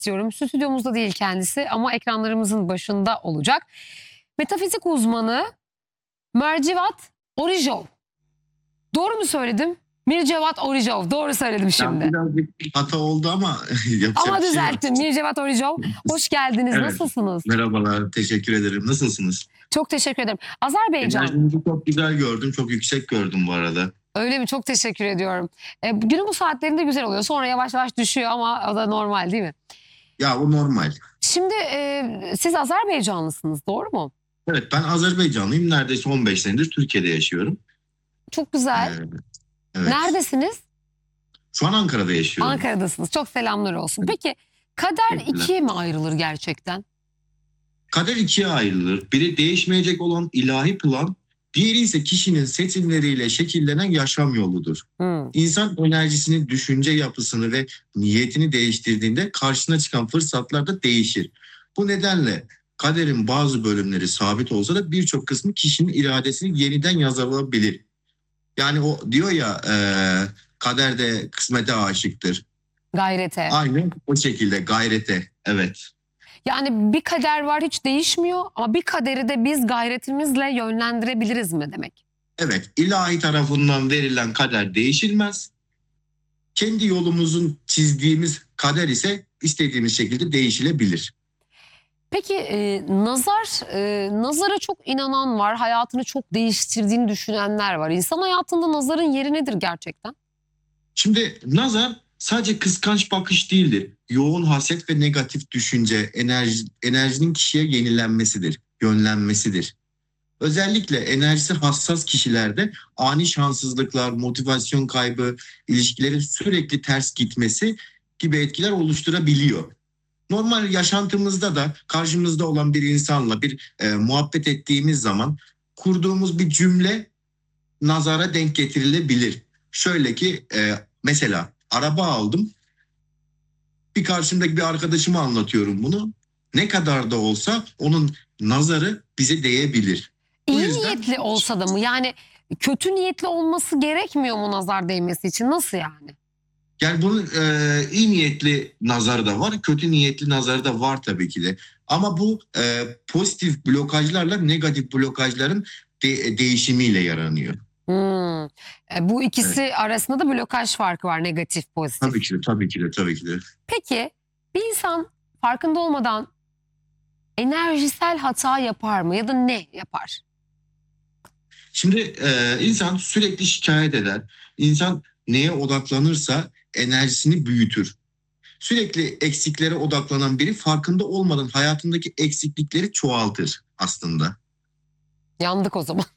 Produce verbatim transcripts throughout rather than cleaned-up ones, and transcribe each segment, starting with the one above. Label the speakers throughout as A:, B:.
A: istiyorum. Stüdyomuzda değil kendisi ama ekranlarımızın başında olacak. Metafizik uzmanı Mircevat Orijov. Doğru mu söyledim? Mircevat Orijov. Doğru söyledim şimdi.
B: Ya biraz bir hata oldu ama yapacak
A: Ama
B: bir şey yok.
A: düzelttim. Mircevat Orijov. Hoş geldiniz.
B: Evet.
A: Nasılsınız?
B: Merhabalar, teşekkür ederim. Nasılsınız?
A: Çok teşekkür ederim. Azerbaycan.
B: Enerjinizi çok güzel gördüm, çok yüksek gördüm bu arada.
A: Öyle mi? Çok teşekkür ediyorum. E, günün bu saatlerinde güzel oluyor. Sonra yavaş yavaş düşüyor ama o da normal değil mi?
B: Ya bu normal.
A: Şimdi e, siz Azerbaycanlısınız, doğru mu?
B: Evet, ben Azerbaycanlıyım. Neredeyse on beş senedir Türkiye'de yaşıyorum.
A: Çok güzel.
B: Ee, evet.
A: Neredesiniz?
B: Şu an Ankara'da yaşıyorum.
A: Ankara'dasınız. Çok selamlar olsun. Peki kader
B: Teşekkürler.
A: ikiye mi ayrılır gerçekten?
B: Kader ikiye ayrılır. Biri değişmeyecek olan ilahi plan, diğeri ise kişinin seçimleriyle şekillenen yaşam yoludur.
A: Hmm.
B: İnsan enerjisini, düşünce yapısını ve niyetini değiştirdiğinde karşısına çıkan fırsatlar da değişir. Bu nedenle kaderin bazı bölümleri sabit olsa da birçok kısmı kişinin iradesini yeniden yazılabilir. Yani o diyor ya e, kader de kısmete aşıktır.
A: Gayrete.
B: Aynı o şekilde gayrete, evet.
A: Yani bir kader var, hiç değişmiyor ama bir kaderi de biz gayretimizle yönlendirebiliriz mi demek?
B: Evet, ilahi tarafından verilen kader değişilmez. Kendi yolumuzun çizdiğimiz kader ise istediğimiz şekilde değişilebilir.
A: Peki e, nazar, e, nazara çok inanan var, hayatını çok değiştirdiğini düşünenler var. İnsan hayatında nazarın yeri nedir gerçekten?
B: Şimdi nazar sadece kıskanç bakış değildir. Yoğun haset ve negatif düşünce, enerji, enerjinin kişiye yenilenmesidir, yönlenmesidir. Özellikle enerjisi hassas kişilerde ani şanssızlıklar, motivasyon kaybı, ilişkilerin sürekli ters gitmesi gibi etkiler oluşturabiliyor. Normal yaşantımızda da karşımızda olan bir insanla bir e, muhabbet ettiğimiz zaman kurduğumuz bir cümle nazara denk getirilebilir. Şöyle ki e, mesela araba aldım. Bir karşımdaki bir arkadaşıma anlatıyorum bunu. Ne kadar da olsa onun nazarı bize değebilir. Bu
A: İyi
B: yüzden-
A: niyetli olsa da mı? Yani kötü niyetli olması gerekmiyor mu nazar değmesi için? Nasıl yani?
B: Yani bunun e, iyi niyetli nazarı da var, kötü niyetli nazarı da var tabii ki de. Ama bu e, pozitif blokajlarla negatif blokajların de- değişimiyle yaranıyor.
A: Hmm. E, bu ikisi arasında da blokaj farkı var, negatif pozitif.
B: Tabii ki de, tabii ki de, tabii ki de.
A: Peki bir insan farkında olmadan enerjisel hata yapar mı ya da ne yapar?
B: Şimdi e, insan sürekli şikayet eder. İnsan neye odaklanırsa enerjisini büyütür. Sürekli eksiklere odaklanan biri farkında olmadan hayatındaki eksiklikleri çoğaltır aslında.
A: Yandık o zaman.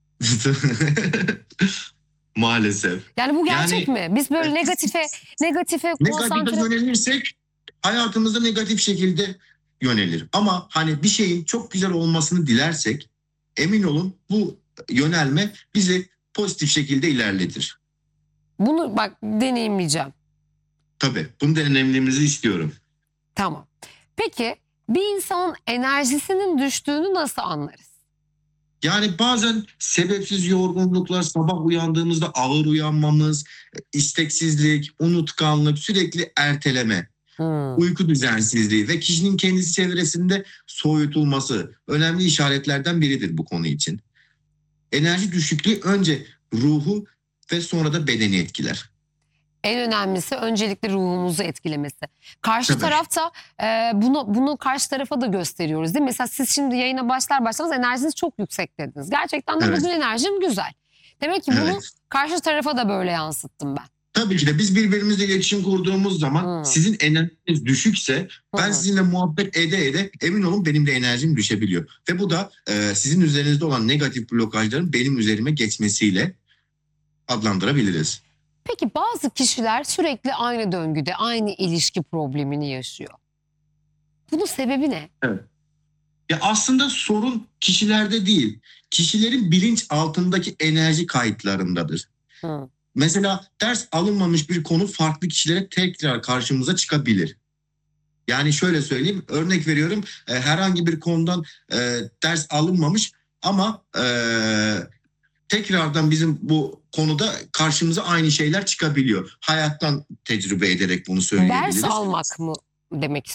B: Maalesef.
A: Yani bu gerçek
B: Yani-
A: mi? Biz böyle negatife negatife
B: Negatife
A: konsantre...
B: yönelirsek hayatımızda negatif şekilde yönelir. Ama hani bir şeyin çok güzel olmasını dilersek emin olun bu yönelme bizi pozitif şekilde ilerletir.
A: Bunu bak deneyimleyeceğim.
B: Tabii bunu deneyimlememizi istiyorum.
A: Tamam. Peki bir insanın enerjisinin düştüğünü nasıl anlarız?
B: Yani bazen sebepsiz yorgunluklar, sabah uyandığımızda ağır uyanmamız, isteksizlik, unutkanlık, sürekli erteleme,
A: Hmm.
B: uyku düzensizliği ve kişinin kendisi çevresinde soğutulması önemli işaretlerden biridir bu konu için. Enerji düşüklüğü önce ruhu ve sonra da bedeni etkiler.
A: En önemlisi öncelikle ruhumuzu etkilemesi. Karşı
B: Tabii.
A: tarafta e, bunu bunu karşı tarafa da gösteriyoruz değil mi? Mesela siz şimdi yayına başlar başlamaz enerjiniz çok yüksek dediniz. Gerçekten de
B: Evet.
A: bugün enerjim güzel. Demek ki bunu
B: Evet.
A: karşı tarafa da böyle yansıttım ben.
B: Tabii ki de biz birbirimizle iletişim kurduğumuz zaman
A: Hmm.
B: sizin enerjiniz düşükse ben
A: Hı.
B: sizinle muhabbet ede ede emin olun benim de enerjim düşebiliyor. Ve bu da e, sizin üzerinizde olan negatif blokajların benim üzerime geçmesiyle adlandırabiliriz.
A: Peki bazı kişiler sürekli aynı döngüde, aynı ilişki problemini yaşıyor. Bunun sebebi ne?
B: Ya aslında sorun kişilerde değil, kişilerin bilinç altındaki enerji kayıtlarındadır.
A: Hı.
B: Mesela ders alınmamış bir konu farklı kişilere tekrar karşımıza çıkabilir. Yani şöyle söyleyeyim, örnek veriyorum e, herhangi bir konudan e, ders alınmamış ama e, tekrardan bizim bu konuda karşımıza aynı şeyler çıkabiliyor. Hayattan tecrübe ederek bunu söyleyebiliriz.
A: Ders almak mı demek